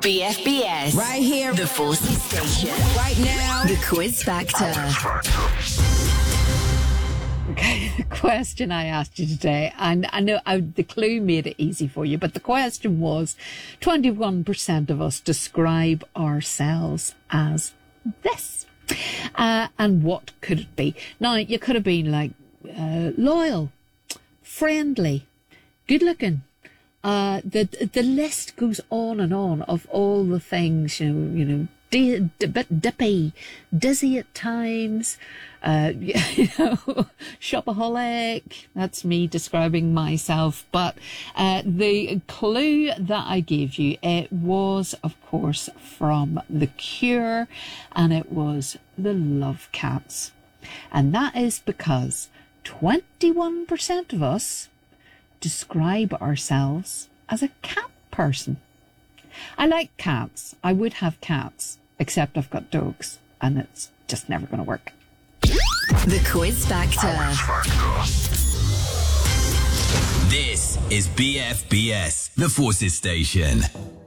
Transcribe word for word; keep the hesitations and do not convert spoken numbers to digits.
B F B S. Right here. The Forces Station. Right now. The Quiz Factor. Okay, the question I asked you today, and I know I, the clue made it easy for you, but the question was, twenty-one percent of us describe ourselves as this. Uh, and what could it be? Now, you could have been like uh, loyal, friendly, good looking. Uh, the the list goes on and on of all the things, you know, you know, di- di- bit dippy, dizzy at times, uh, you know, shopaholic. That's me describing myself. But uh, the clue that I gave you, it was, of course, from The Cure, and it was the Love Cats. And that is because twenty-one percent of us describe ourselves as a cat person. I like cats. I would have cats, except I've got dogs, and it's just never going to work. The Quiz Factor. This is B F B S, the Forces Station.